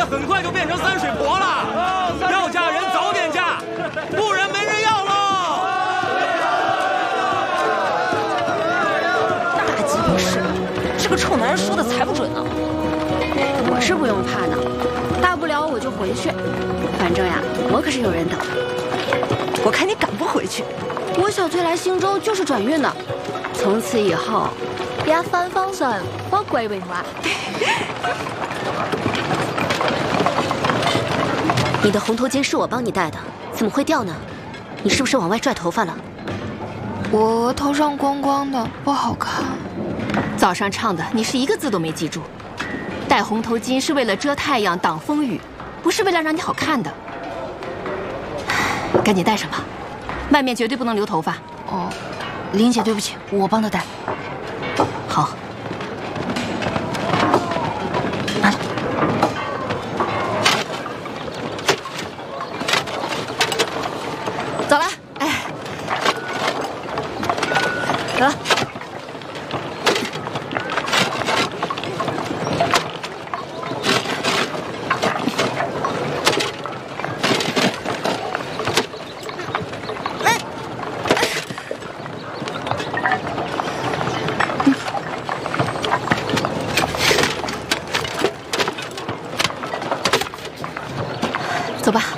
很快就变成三水婆了。要嫁人早点嫁，不然没人要喽。 大吉不是，这个臭男人说的才不准呢。我是不用怕的，大不了我就回去，反正呀，我可是有人等。我看你敢不回去？我小翠来新州就是转运的，从此以后，一帆风順，福貴榮華。你的红头巾是我帮你戴的，怎么会掉呢？你是不是往外拽头发了？ 我额头上光光的，不好看。 早上唱的你是一个字都没记住。戴红头巾是为了遮太阳、挡风雨，不是为了让你好看的。赶紧戴上吧，外面绝对不能留头发。 哦，林姐，对不起，我帮她戴。 好。 拿着。 走了，哎，得。走吧。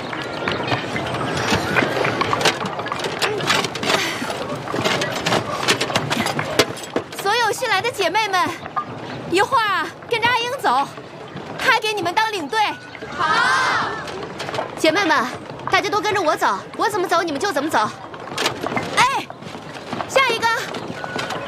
所有新来的姐妹们，一会儿啊，跟着阿英走，她给你们当领队。好。姐妹们，大家都跟着我走，我怎么走你们就怎么走。